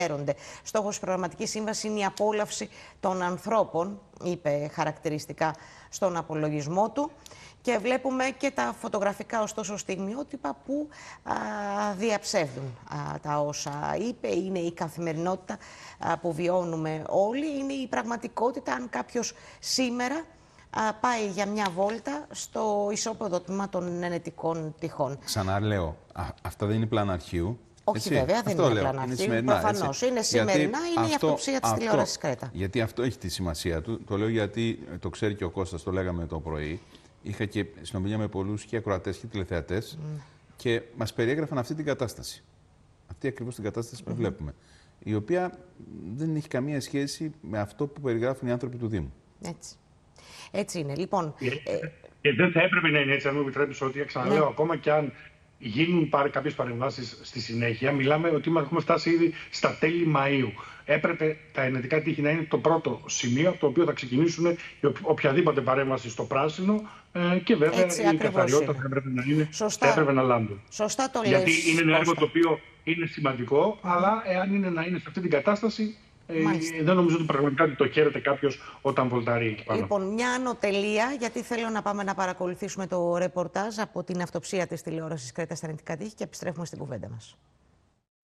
Στόχος της προγραμματικής σύμβασης είναι η απόλαυση των ανθρώπων, είπε χαρακτηριστικά στον απολογισμό του. Και βλέπουμε και τα φωτογραφικά, ωστόσο, στιγμιότυπα που διαψεύδουν τα όσα είπε. Είναι η καθημερινότητα που βιώνουμε όλοι. Είναι η πραγματικότητα αν κάποιος σήμερα πάει για μια βόλτα στο ισόπεδο τμήμα των Ενετικών Τυχών. Ξαναλέω, αυτά δεν είναι πλάνα αρχείου. Όχι, έτσι. βέβαια, δεν είναι πλάνα αρχείου. Προφανώς. Είναι σημερινά, είναι η αυτοψία της τηλεόρασης Κρέτα. Γιατί αυτό έχει τη σημασία του. Το λέω γιατί το ξέρει και ο Κώστας, το λέγαμε το πρωί. Είχα και συνομιλία με πολλούς και ακροατές και τηλεθεατές και μας περιέγραφαν αυτή την κατάσταση. Αυτή ακριβώς την κατάσταση που βλέπουμε. Η οποία δεν έχει καμία σχέση με αυτό που περιγράφουν οι άνθρωποι του Δήμου. Έτσι. Έτσι είναι. Λοιπόν, και δεν θα έπρεπε να είναι έτσι, αν μου επιτρέπεις, ότι ξαναλέω, ακόμα και αν γίνουν κάποιες παρεμβάσεις στη συνέχεια, μιλάμε ότι έχουμε φτάσει ήδη στα τέλη Μαΐου. Έπρεπε τα Ενετικά Τείχη να είναι το πρώτο σημείο από το οποίο θα ξεκινήσουν οποιαδήποτε παρέμβαση στο πράσινο και βέβαια η καθαριότητα θα έπρεπε να είναι, θα έπρεπε να λάμπει. Σωστά το λες. Γιατί είναι ένα έργο το οποίο είναι σημαντικό, αλλά εάν είναι να είναι σε αυτή την κατάσταση, δεν νομίζω ότι πραγματικά το χαίρεται κάποιος όταν βολταρεί εκεί πάνω. Λοιπόν, μια ανωτελεία, γιατί θέλω να πάμε να παρακολουθήσουμε το ρεπορτάζ από την αυτοψία της τηλεόρασης Κρέτα στα Ενετικά Τείχη και επιστρέφουμε στην κουβέντα μας.